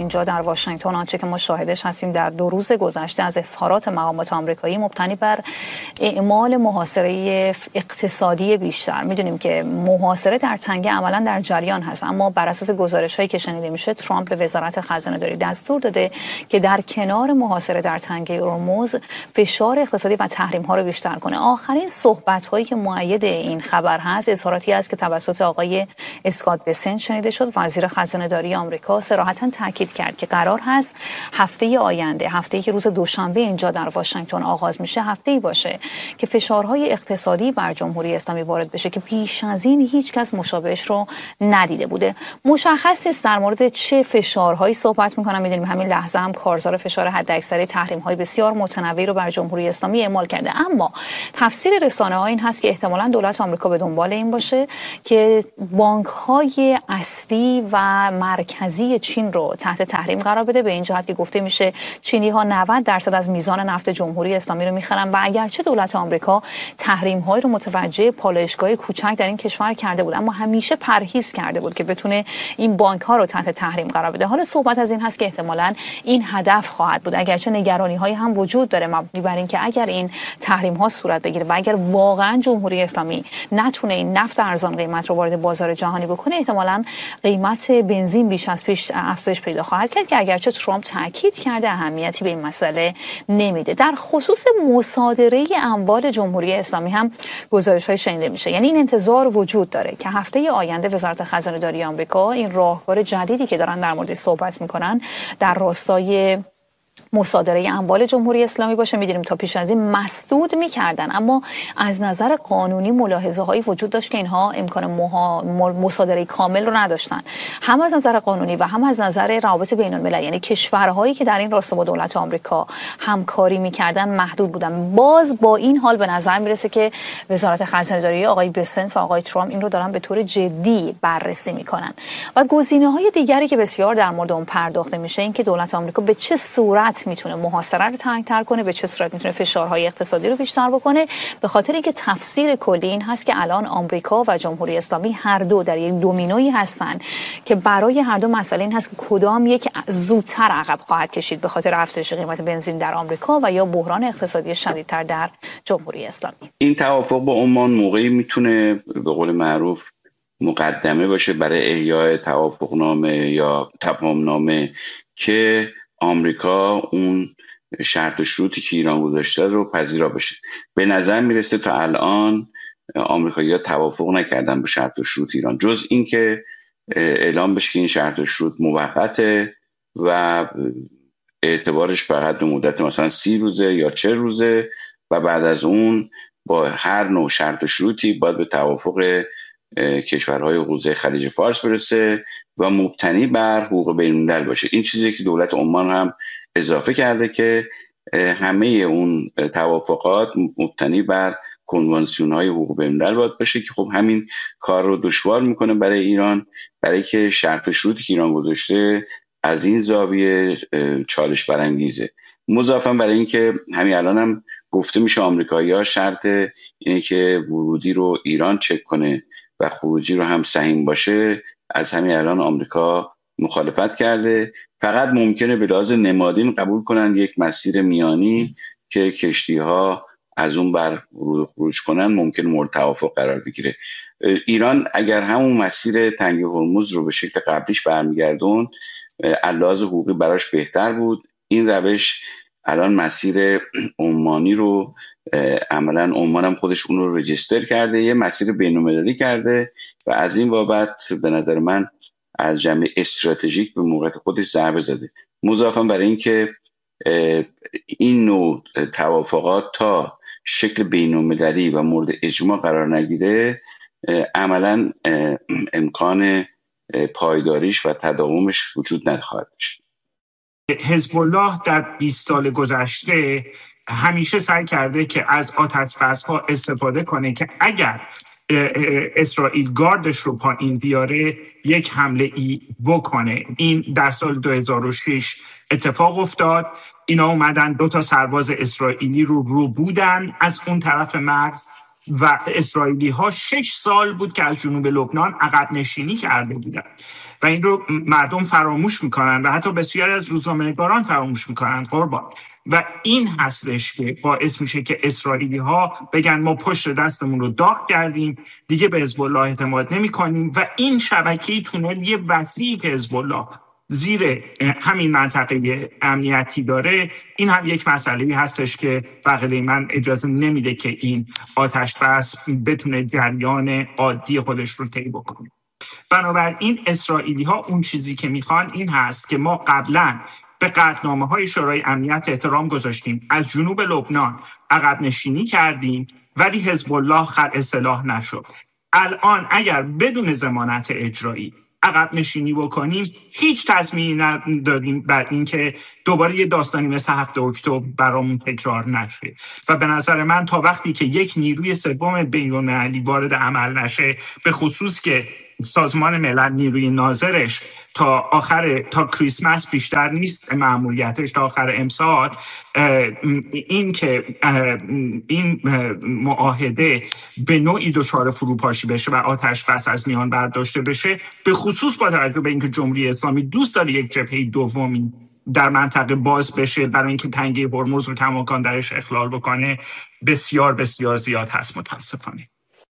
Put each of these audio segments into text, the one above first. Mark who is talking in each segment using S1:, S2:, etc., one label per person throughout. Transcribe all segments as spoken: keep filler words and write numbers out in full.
S1: اینجا در واشنگتن آنچه که ما شاهدش هستیم در دو روز گذشته از اظهارات مقامات آمریکایی مبتنی بر اعمال محاصره اقتصادی بیشتر. میدونیم که محاصره در تنگه عملا در جریان هست، اما بر اساس گزارش‌هایی که شنیده میشه ترامپ به وزارت خزانه داری دستور داده که در کنار محاصره در تنگه هرمز فشار اقتصادی و تحریم‌ها رو بیشتر کنه. آخرین صحبت‌هایی که مؤید این خبر هست اظهاراتی است که توسط آقای اسکات بسنت شنیده شد. وزیر خزانه داری آمریکا صراحتاً تاکید کرد که قرار هست هفته آینده، هفته‌ای که روز دوشنبه اینجا در واشنگتن آغاز میشه، هفته‌ای باشه که فشارهای اقتصادی بر جمهوری اسلامی وارد بشه که پیش از این هیچ کس مشابهش رو ندیده بوده. مشخص است در مورد چه فشارهایی صحبت می‌کنم. می‌دونیم همین لحظه هم کارزار فشار حداکثری تحریم‌های بسیار متنوعی رو بر جمهوری اسلامی اعمال کرده، اما تفسیر رسانه‌ها این هست که احتمالاً دولت آمریکا به دنبال این باشه که بانک‌های اصلی و مرکزی چین رو تحت تحریم قرار بده، به این جهت که گفته میشه چینی‌ها نود درصد از میزان نفت جمهوری اسلامی رو می‌خرن و اگرچه دولت آمریکا تحریم‌های رو متوجه پالایشگاه کوچک در این کشور کرده بود، اما همیشه پرهیز کرده بود که بتونه این بانک‌ها رو تحت تحریم قرار بده. حالا صحبت از این هست که احتمالاً این هدف خواهد بود، اگرچه نگرانی‌هایی هم وجود داره مبنی بر اینکه اگر این تحریم‌ها صورت بگیره و اگر واقعاً جمهوری اسلامی نتونه این نفت ارزان قیمت رو وارد بازار جهانی بکنه، احتمالاً قیمت بنزین بیش از پیش افزایش پیدا خواهد کرد که اگرچه ترامپ تاکید کرده اهمیتی به این مسئله نمیده. در خصوص مصادره اموال جمهوری اسلامی هم گزارش‌های شنیده میشه، یعنی این انتظار وجود داره که هفته آینده وزارت خزانه داری آمریکا این راهکار جدیدی که دارن در مورد صحبت میکنن در راستای مصادره اموال جمهوری اسلامی باشه. می‌دونیم تا پیش از این مسدود می‌کردن، اما از نظر قانونی ملاحظه‌هایی وجود داشت که اینها امکان مصادره کامل رو نداشتن، هم از نظر قانونی و هم از نظر روابط بین‌المللی، یعنی کشورهایی که در این راستا با دولت آمریکا همکاری می‌کردن محدود بودن. باز با این حال به نظر میرسه که وزارت خزانه داری آقای بسنت و آقای ترامپ این رو دارن به طور جدی بررسی می‌کنن. و گزینه‌های دیگری که بسیار در مورد اون پرداخته میشه این که دولت آمریکا به چه صورت میتونه محاصره رو تنگ‌تر کنه، به چه صورت میتونه فشارهای اقتصادی رو بیشتر بکنه، به خاطر اینکه تفسیر کلی این هست که الان آمریکا و جمهوری اسلامی هر دو در یک دومینویی هستن که برای هر دو مسئله این هست که کدام یک زودتر عقب خواهد کشید به خاطر افزایش قیمت بنزین در آمریکا و یا بحران اقتصادی شدیدتر در جمهوری اسلامی.
S2: این توافق با عمان موقعی میتونه به قول معروف مقدمه باشه برای احیای توافقنامه یا تفاهمنامه که آمریکا اون شرط و شروطی که ایران گذاشته رو پذیرا بشه. به نظر میرسه تا الان آمریکایی‌ها توافق نکردن به شرط و شروط ایران، جز این که اعلام بشه که این شرط و شروط موقته و اعتبارش فقط به مدت مثلا سی روزه یا چه روزه و بعد از اون با هر نوع شرط و شروطی باید به توافق کشورهای حوزه خلیج فارس برسه و مبتنی بر حقوق بین‌الملل باشه. این چیزی که دولت عمان هم اضافه کرده که همه اون توافقات مبتنی بر کنوانسیون‌های حقوق بین‌الملل باید باشه که خب همین کار رو دشوار میکنه برای ایران، برای که شرط و شروطی که ایران گذاشته از این زاویه چالش برانگیزه. مضافاً برای اینکه همین الان هم گفته میشه آمریکایی‌ها شرط اینه که ورودی رو ایران چک کنه و خروجی رو هم سهیم باشه، از همین الان آمریکا مخالفت کرده. فقط ممکنه به لحاظ نمادین قبول کنن یک مسیر میانی که کشتی‌ها از اون بر ورود خروج کنن، ممکن مورد توافق قرار بگیره. ایران اگر همون مسیر تنگه هرمز رو به شکل قبلیش برمیگردون علاوه حقوقی براش بهتر بود. این روش الان مسیر عمانی رو عملاً عمان هم خودش اون رو رجیستر کرده، یه مسیر بین‌المللی کرده و از این بابت به نظر من از جنبه استراتژیک به موقعیت خودش ضربه زده. مضافاً برای این که این نوع توافقات تا شکل بین‌المللی و مورد اجماع قرار نگیره عملاً امکان پایداریش و تداومش وجود نخواهد داشت.
S3: حزب الله در بیست سال گذشته همیشه سعی کرده که از آتش‌بس‌ها استفاده کنه که اگر اسرائیل گاردش رو پایین بیاره یک حمله ای بکنه. این در سال دو هزار و شش اتفاق افتاد. اینا اومدن دو تا سرباز اسرائیلی رو رو بودن از اون طرف مرز و اسرائیلی ها شش سال بود که از جنوب لبنان عقب نشینی کرده بودند و این رو مردم فراموش میکنن و حتی بسیاری از روزنامه‌نگاران فراموش میکنن قربان. و این هستش که باعث میشه که اسرائیلی ها بگن ما پشت دستمون رو داغ کردیم، دیگه به حزب الله اعتماد نمی کنیم و این شبکه تونل یه وسیع که حزب الله زیر همین منطقه امنیتی داره، این هم یک مسئله هستش که بقیده من اجازه نمیده که این آتش بس بتونه جریان عادی خودش رو طی بکنه. بنابراین اسرائیلی ها اون چیزی که میخوان این هست که ما قبلا به قطعنامه های شورای امنیت احترام گذاشتیم، از جنوب لبنان عقب نشینی کردیم ولی حزب الله خلع سلاح نشد. الان اگر بدون ضمانت اجرایی عقب نشینی بکنیم هیچ تضمینی نداریم بر اینکه دوباره یه داستانی مثل هفت اکتبر برامون تکرار نشه و به نظر من تا وقتی که یک نیروی سوم بین‌المللی وارد عمل نشه، به خصوص که سازمان ملل نیروی ناظرش تا آخر تا کریسمس بیشتر نیست مأموریتش تا آخر امسال، این که این معاهده به نوعی دچار فروپاشی بشه و آتش بس از میان برداشته بشه، به خصوص با توجه به اینکه جمهوری اسلامی دوست داره یک جبهه دومی در منطقه باز بشه برای اینکه تنگه هرمز رو کماکان درش اخلال بکنه، بسیار بسیار زیاد هست متاسفانه.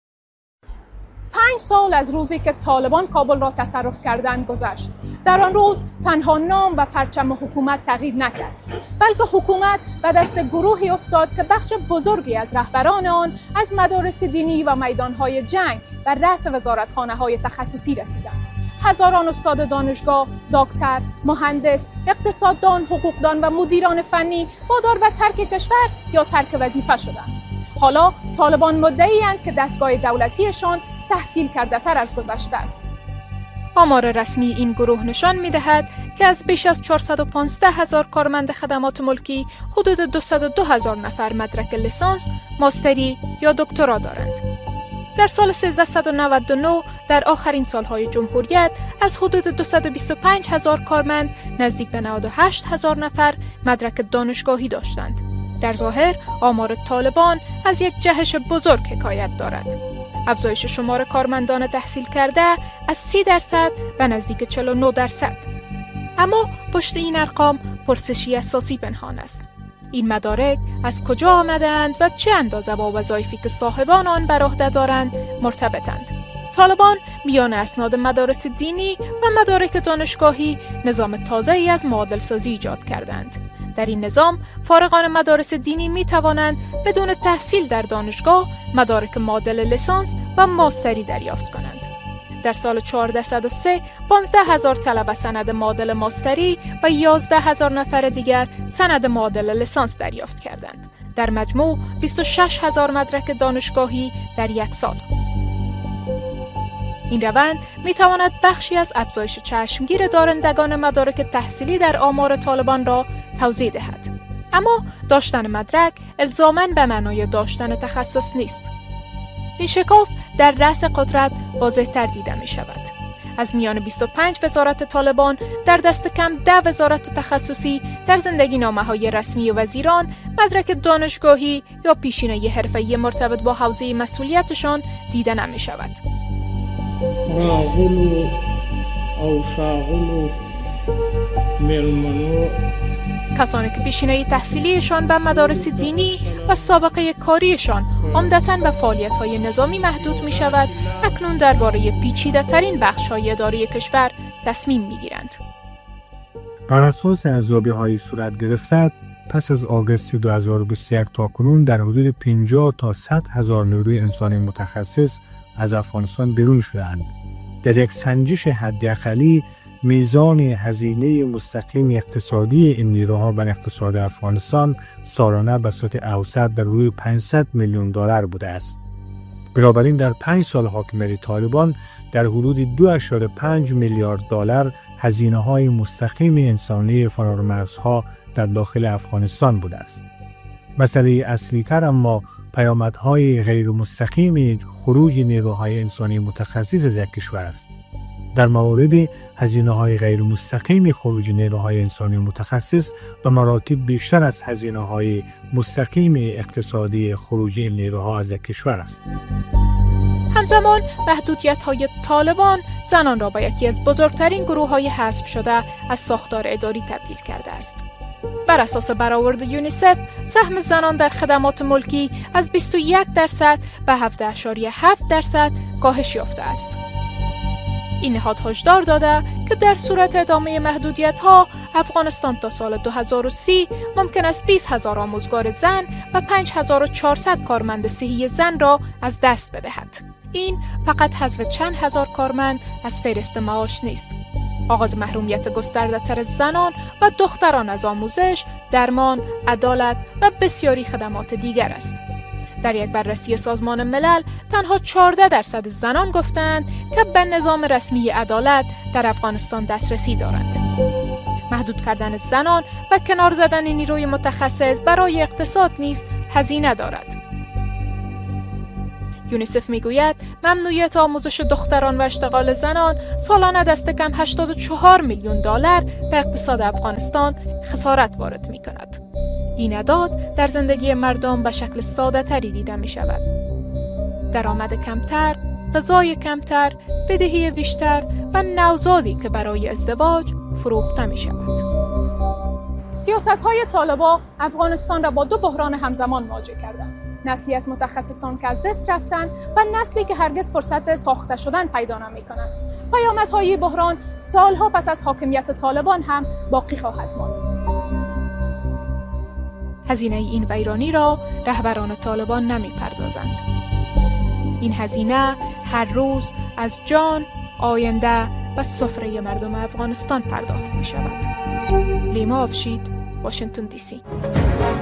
S4: پنج سال از روزی که طالبان کابل را تصرف کردند گذشت. در آن روز تنها نام و پرچم حکومت تغییر نکرد، بلکه حکومت به دست گروهی افتاد که بخش بزرگی از رهبران آن از مدارس دینی و میدانهای جنگ و رأس وزارتخانه‌های تخصصی رسیدند. هزاران استاد دانشگاه، دکتر، مهندس، اقتصاددان، حقوقدان و مدیران فنی وادار به ترک کشور یا ترک وظیفه شدند. حالا طالبان مدعی‌اند که دستگاه دولتیشان تحصیل کرده تر از گذشته است.
S5: آمار رسمی این گروه نشان می‌دهد که از بیش از چهارصد و پانزده هزار کارمند خدمات ملکی حدود دویست و دو هزار نفر مدرک لیسانس، ماستری یا دکترا دارند. در سال سیزده و نود و نه در آخرین سالهای جمهوریت از حدود دویست و بیست و پنج هزار کارمند نزدیک به نود و هشت هزار نفر مدرک دانشگاهی داشتند. در ظاهر آمار طالبان از یک جهش بزرگ حکایت دارد. افزایش شمار کارمندان تحصیل کرده از سی درصد به نزدیک چهل و نه درصد. اما پشت این ارقام پرسشی اساسی پنهان است. این مدارک از کجا آمدند و چه اندازه با وظایفی که صاحبان آن بر عهده دارند مرتبطند؟ طالبان میان اسناد مدارس دینی و مدارک دانشگاهی نظام تازه‌ای از معادل سازی ایجاد کردند. در این نظام فارغان مدارس دینی می توانند بدون تحصیل در دانشگاه مدارک معادل لیسانس و ماستری دریافت کنند. در سال چهارصد و سه پانزده هزار طلبه سند معادل ماستری و یازده هزار نفر دیگر سند معادل لیسانس دریافت کردند. در مجموع بیست و شش هزار مدرک دانشگاهی در یک سال. این روند می تواند بخشی از افزایش چشمگیر دارندگان مدارک تحصیلی در آمار طالبان را توضیح دهد. اما داشتن مدرک الزاماً به معنای داشتن تخصص نیست. این شکاف در رأس قدرت واضح‌تر دیده می شود. از میان بیست و پنج وزارت طالبان در دست کم ده وزارت تخصصی در زندگی نامه‌های رسمی وزیران مدرک دانشگاهی یا پیشینه حرفه‌ای مرتبط با حوزه مسئولیتشان دیده نمی شود.
S6: راغلو او شاغلو ملمنو
S5: کسانی که پیشینه تحصیلیشان به مدارس دینی و سابقه کاریشان عمدتاً به فعالیت‌های نظامی محدود می شود، اکنون درباره پیچیده ترین بخش‌های اداره کشور تصمیم می گیرند.
S7: بر اساس ارزیابی‌های صورت گرفته پس از آگوست دو هزار و بیست و یک تا کنون در حدود پنجاه تا صد هزار نیروی انسانی متخصص از افغانستان بیرون شدند. در یک سنجش حداقلی میزان هزینه مستقیم اقتصادی این نیروها بر اقتصاد افغانستان سالانه به صورت اوسط در حدود پانصد میلیون دلار بوده است. بنابراین در پنج سال حاکمیت طالبان در حدود دو ممیز پنج میلیارد دلار هزینه‌های مستقیم انسانی فرامرزها در داخل افغانستان بوده است. مسئله اصلی تر اما پیامدهای غیر مستقیم خروج نیروهای انسانی متخصص از یک کشور است. در موارد هزینه‌های غیر مستقیم خروج نیروهای انسانی متخصص به مراتب بیشتر از هزینه‌های مستقیم اقتصادی خروج این نیروها از کشور است.
S5: همزمان محدودیت‌های طالبان زنان را به یکی از بزرگترین گروه‌های حذف شده از ساختار اداری تبدیل کرده است. بر اساس برآورد یونیسف، سهم زنان در خدمات ملکی از بیست و یک درصد به هفده اشاریه هفت درصد کاهش یافته است. این نهاد هشدار داده که در صورت ادامه محدودیت‌ها، افغانستان تا سال دو هزار و سی ممکن است بیست هزار آموزگار زن و پنج هزار و چهارصد کارمند صحی زن را از دست بدهد. این فقط حذف چند هزار کارمند از فهرست معاش نیست. آغاز محرومیت گسترده‌تر زنان و دختران از آموزش، درمان، عدالت و بسیاری خدمات دیگر است. در یک بررسی سازمان ملل تنها چهارده درصد زنان گفتند که به نظام رسمی عدالت در افغانستان دسترسی دارند. محدود کردن زنان و کنار زدن نیروی متخصص برای اقتصاد نیز هزینه دارد. یونیسف میگوید ممنوعیت آموزش دختران و اشتغال زنان سالانه دست کم هشتاد و چهار میلیون دلار به اقتصاد افغانستان خسارت وارد می کند. این اعداد در زندگی مردم به شکل ساده تری دیده می شود. درآمد کمتر، غذای کمتر، بدهی بیشتر و نوزادی که برای ازدواج فروخته می شود.
S4: سیاست‌های طالبان افغانستان را با دو بحران همزمان مواجه کردند. نسلی از متخصصان که از دست رفتند و نسلی که هرگز فرصت ساخته شدن پیدا نمی‌کنند. پیامدهای بحران سالها پس از حاکمیت طالبان هم باقی خواهد ماند.
S5: هزینه این ویرانی را رهبران طالبان نمی‌پردازند. این هزینه هر روز از جان، آینده و سفره مردم افغانستان پرداخت می‌شود. لیما افشید، واشنگتن دی سی.